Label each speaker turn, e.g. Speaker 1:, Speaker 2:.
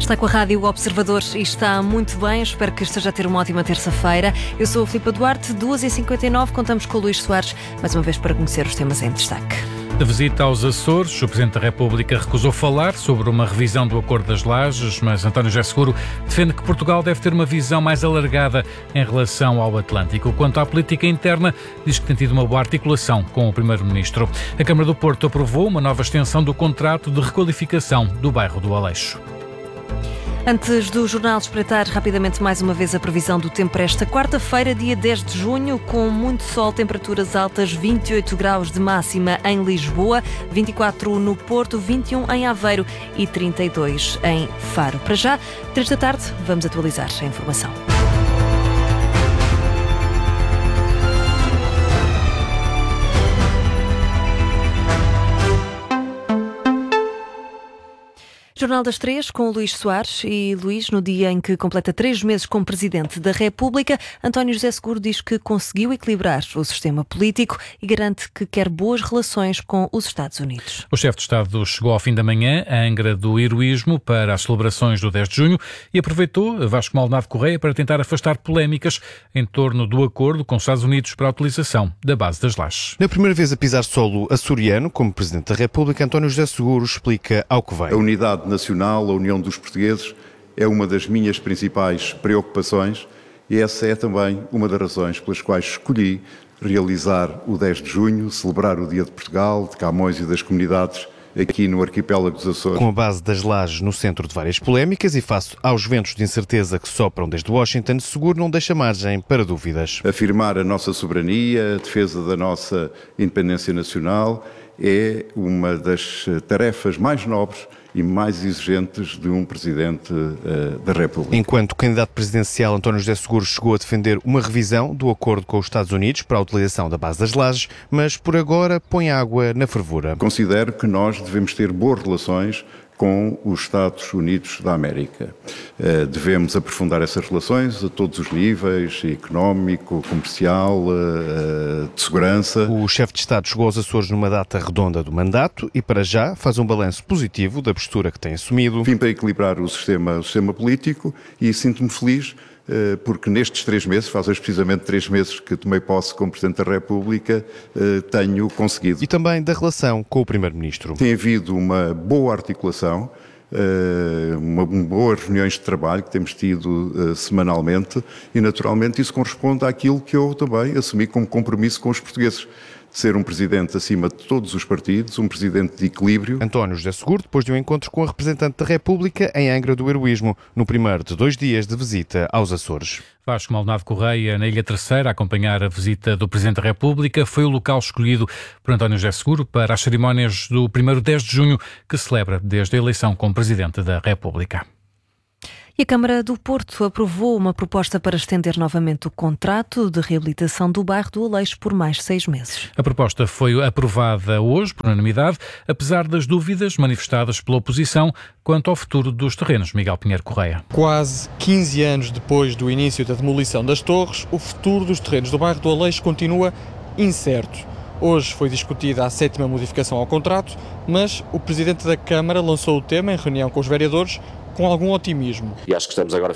Speaker 1: Está com a Rádio Observador e está muito bem. Espero que esteja a ter uma ótima terça-feira. Eu sou a Filipa Duarte, 2h59. Contamos com o Luís Soares, mais uma vez para conhecer os temas em destaque.
Speaker 2: De visita aos Açores, o Presidente da República recusou falar sobre uma revisão do Acordo das Lajes, mas António José Seguro defende que Portugal deve ter uma visão mais alargada em relação ao Atlântico. Quanto à política interna, diz que tem tido uma boa articulação com o Primeiro-Ministro. A Câmara do Porto aprovou uma nova extensão do contrato de requalificação do bairro do Aleixo.
Speaker 1: Antes do jornal, espreitar rapidamente mais uma vez a previsão do tempo para esta quarta-feira, dia 10 de junho, com muito sol, temperaturas altas, 28 graus de máxima em Lisboa, 24 no Porto, 21 em Aveiro e 32 em Faro. Para já, 3 da tarde, vamos atualizar a informação. Jornal das 3 com o Luís Soares. E Luís, no dia em que completa 3 meses como Presidente da República, António José Seguro diz que conseguiu equilibrar o sistema político e garante que quer boas relações com os Estados Unidos.
Speaker 2: O chefe de Estado chegou ao fim da manhã à Angra do Heroísmo para as celebrações do 10 de junho e aproveitou Vasco Maldonado Correia para tentar afastar polémicas em torno do acordo com os Estados Unidos para a utilização da base das Lajes.
Speaker 3: Na primeira vez a pisar solo açoriano como Presidente da República, António José Seguro explica ao que vem.
Speaker 4: A unidade nacional, a união dos portugueses, é uma das minhas principais preocupações e essa é também uma das razões pelas quais escolhi realizar o 10 de junho, celebrar o Dia de Portugal, de Camões e das comunidades aqui no arquipélago dos Açores.
Speaker 3: Com a base das Lajes no centro de várias polémicas e face aos ventos de incerteza que sopram desde Washington, Seguro não deixa margem para dúvidas.
Speaker 4: Afirmar a nossa soberania, a defesa da nossa independência nacional é uma das tarefas mais nobres e mais exigentes de um Presidente da República.
Speaker 3: Enquanto candidato presidencial, António José Seguro chegou a defender uma revisão do acordo com os Estados Unidos para a utilização da base das Lajes, mas por agora põe água na fervura.
Speaker 4: Considero que nós devemos ter boas relações com os Estados Unidos da América. Devemos aprofundar essas relações a todos os níveis, económico, comercial, de segurança.
Speaker 3: O chefe de Estado chegou aos Açores numa data redonda do mandato e, para já, faz um balanço positivo da postura que tem assumido.
Speaker 4: Vim para equilibrar o sistema político e sinto-me feliz porque nestes 3 meses, faz hoje precisamente 3 meses que tomei posse como Presidente da República, tenho conseguido.
Speaker 3: E também da relação com o Primeiro-Ministro.
Speaker 4: Tem havido uma boa articulação, boas reuniões de trabalho que temos tido semanalmente e naturalmente isso corresponde àquilo que eu também assumi como compromisso com os portugueses. De ser um Presidente acima de todos os partidos, um Presidente de equilíbrio.
Speaker 3: António José Seguro, depois de um encontro com a representante da República em Angra do Heroísmo, no primeiro de 2 dias de visita aos Açores.
Speaker 2: Vasco Maldonado Correia, na Ilha Terceira, a acompanhar a visita do Presidente da República, foi o local escolhido por António José Seguro para as cerimónias do primeiro 10 de junho, que celebra desde a eleição como Presidente da República.
Speaker 1: E a Câmara do Porto aprovou uma proposta para estender novamente o contrato de reabilitação do bairro do Aleixo por mais 6 meses.
Speaker 2: A proposta foi aprovada hoje, por unanimidade, apesar das dúvidas manifestadas pela oposição quanto ao futuro dos terrenos. Miguel Pinheiro Correia.
Speaker 5: Quase 15 anos depois do início da demolição das torres, o futuro dos terrenos do bairro do Aleixo continua incerto. Hoje foi discutida a 7ª modificação ao contrato, mas o Presidente da Câmara lançou o tema em reunião com os vereadores com algum otimismo.
Speaker 6: E acho que estamos agora